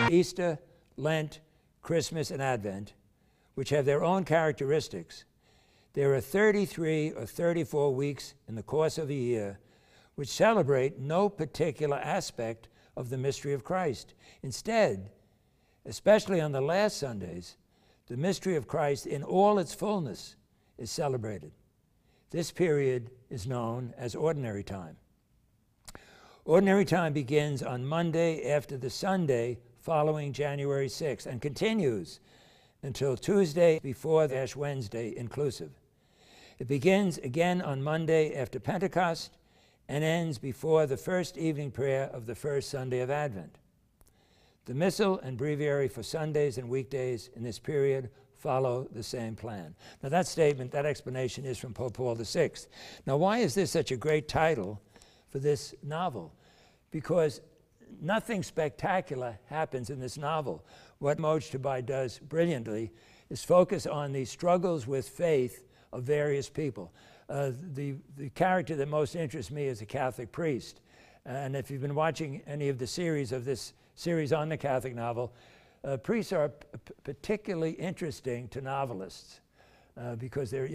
Easter, Lent, Christmas, and Advent, which have their own characteristics, there are 33 or 34 weeks in the course of a year which celebrate no particular aspect of the mystery of Christ. Instead, especially on the last Sundays, the mystery of Christ in all its fullness is celebrated. This period is known as Ordinary Time. Ordinary Time begins on Monday after the Sunday following January 6th and continues until Tuesday before Ash Wednesday inclusive. It begins again on Monday after Pentecost and ends before the first evening prayer of the first Sunday of Advent. The Missal and Breviary for Sundays and weekdays in this period follow the same plan. Now that statement, that explanation is from Pope Paul VI. Now why is this such a great title for this novel? Because nothing spectacular happens in this novel. What Mojtaba does brilliantly is focus on the struggles with faith of various people. The character that most interests me is a Catholic priest. And if you've been watching any of the series of this series on the Catholic novel, priests are particularly interesting to novelists because they're